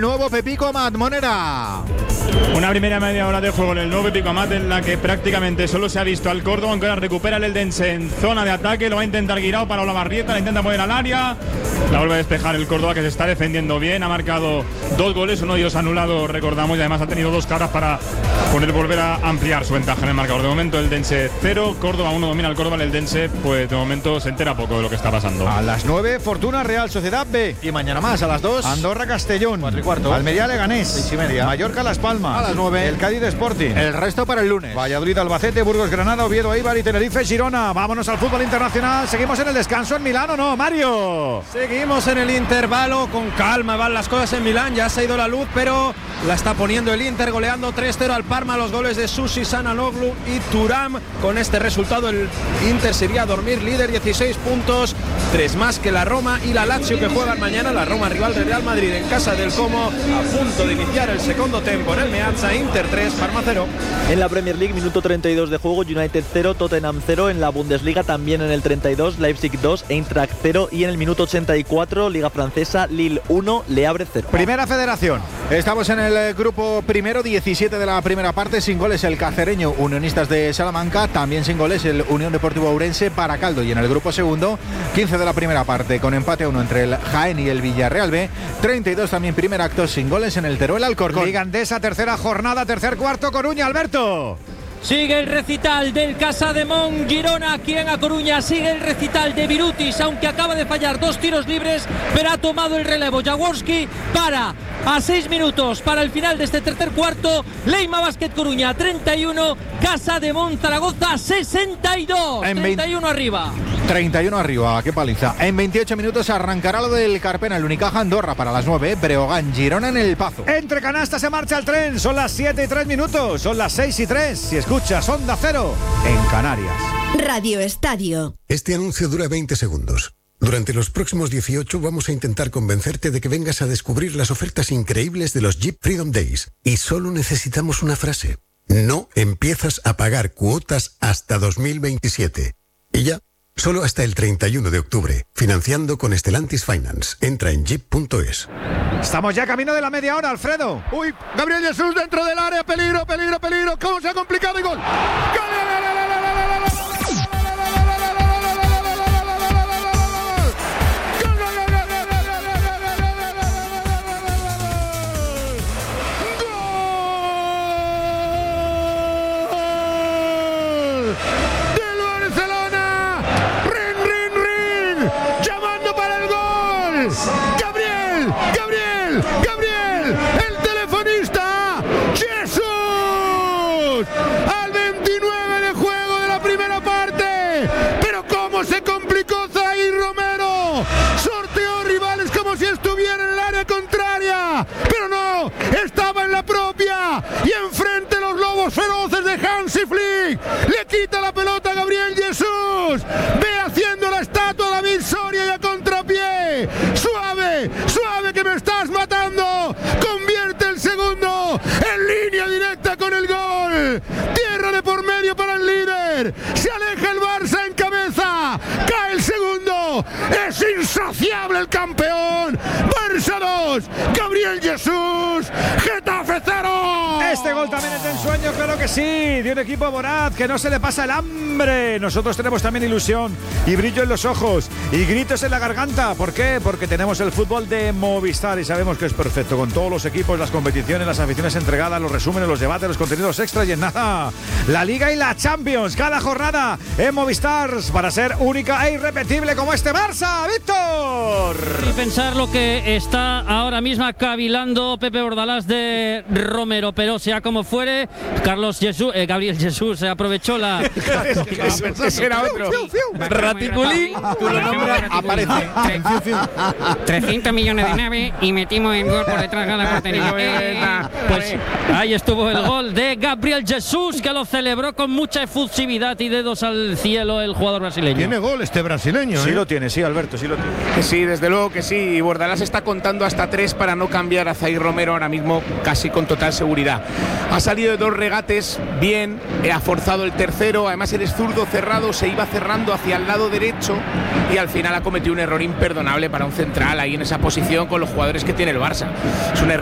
nuevo Pepico Amat, Monera. Una primera media hora de juego en el nuevo Pepico Amat en la que prácticamente solo se ha visto al Córdoba, aunque ahora recupera el Eldense en zona de ataque, lo va a intentar Guirao para Olavarrieta, la intenta poner al área, la vuelve a despejar el Córdoba, que se está defendiendo bien, ha marcado 2 goles, uno de ellos anulado, recordamos, y además ha tenido 2 caras para volver a ampliar su ventaja en el marcador. De momento el Eldense 0, Córdoba 1, domina el Córdoba, el Eldense pues de momento se entera poco de lo que está pasando. A las 9, Fortuna Real Sociedad B. Y mañana más, a las 2, Andorra Castellón. 4:15. Almería Leganés. 6:30. Mallorca Las Palmas. A las 9. El Cádiz Sporting. El resto para el lunes. Valladolid Albacete, Burgos Granada, Oviedo Eibar y Tenerife Girona. Vámonos al fútbol internacional. Seguimos en el descanso en Milán, ¿o no, Mario? Seguimos en el intervalo, con calma van las cosas en Milán, ya se ha ido la luz, pero la está poniendo el Inter, goleando 3-0 al Parma, los goles de Susi, Sananoglu y Thuram. Con este resultado el Inter se iría a dormir líder, 16 puntos, 3 más que la Roma y la Lazio, que juegan mañana. La Roma rival del Real Madrid en casa del Como, a punto de iniciar el segundo tiempo en el Meazza. Inter 3, Parma 0. En la Premier League, minuto 32 de juego, United 0, Tottenham 0. En la Bundesliga también en el 32, Leipzig 2, Eintracht 0. Y en el minuto 84, Liga Francesa, Lille 1, Le Havre 0. Primera Federación. Estamos en el grupo primero, 17 de la primera parte, sin goles el Cacereño, Unionistas de Salamanca, también sin goles el Unión Deportivo Ourense, Baracaldo. Y en el grupo segundo, 15 de la primera parte, con empate a 1 entre el Jaén y el Villarreal B, 32 también primer acto, sin goles en el Teruel Alcorcón. Liga Andesa, tercera jornada, tercer cuarto, Coruña, Alberto. Sigue el recital del Casademont Girona aquí en A Coruña, sigue el recital de Birutis, aunque acaba de fallar 2 tiros libres, pero ha tomado el relevo Jaworski para a 6 minutos para el final de este tercer cuarto. Leima Basket Coruña 31, Casademont Zaragoza 62, 31 arriba. 31 arriba, qué paliza. En 28 minutos arrancará lo del Carpena, el Unicaja Andorra para las 9, Breogán Girona en el Pazo. Entre canastas se marcha el tren, son las 7 y 3 minutos, son las 6 y 3. Si escuchas Onda Cero en Canarias. Radio Estadio. Este anuncio dura 20 segundos. Durante los próximos 18 vamos a intentar convencerte de que vengas a descubrir las ofertas increíbles de los Jeep Freedom Days. Y solo necesitamos una frase. No empiezas a pagar cuotas hasta 2027. Y ya, solo hasta el 31 de octubre. Financiando con Stellantis Finance. Entra en jeep.es. Estamos ya camino de la media hora, Alfredo. Uy, Gabriel Jesús dentro del área, peligro, peligro, peligro. ¿Cómo se ha complicado el gol? Gabriel, el telefonista, Jesús, al 29 de juego de la primera parte, pero cómo se complicó Zaire Romero, sorteó rivales como si estuviera en el área contraria, pero no, estaba en la propia, y enfrente los lobos feroces de Hansi Flick, le quita la pelota a Gabriel Jesús, ve haciendo la estatua a David Soria y a contrapié, suave, que me estás matando, convierte el segundo en línea directa con el gol, tierra de por medio para el líder, se aleja el Barça en cabeza, cae el segundo, es insaciable el campeón, Barça 2, Gabriel Jesús, Getafe 0. Este gol también es de ensueño, claro que sí, de un equipo voraz que no se le pasa el hambre. Nosotros tenemos también ilusión y brillo en los ojos y gritos en la garganta. ¿Por qué? Porque tenemos el fútbol de Movistar y sabemos que es perfecto, con todos los equipos, las competiciones, las aficiones entregadas, los resúmenes, los debates, los contenidos extras y en nada, la Liga y la Champions, cada jornada en Movistar para ser única e irrepetible como este Barça, Víctor. Y pensar lo que está ahora mismo cavilando Pepe Bordalás de Romero, pero sea como fuere, Gabriel Jesús se aprovechó la... Ese era otro. Raticulín. Aparece. 300 millones de naves y metimos en gol por detrás de la portería. Pues ahí estuvo el gol de Gabriel Jesús, que lo celebró con mucha efusividad y dedos al cielo el jugador brasileño. Tiene gol este brasileño. Sí lo tiene, sí, Alberto, sí lo tiene. Sí, desde luego que sí. Y Bordalás está contando hasta 3 para no cambiar a Zaire Romero ahora mismo, casi con total seguridad. Ha salido de 2 regates bien, ha forzado el tercero, además eres zurdo cerrado, se iba cerrando hacia el lado derecho y al final ha cometido un error imperdonable para un central ahí en esa posición con los jugadores que tiene el Barça. Es un error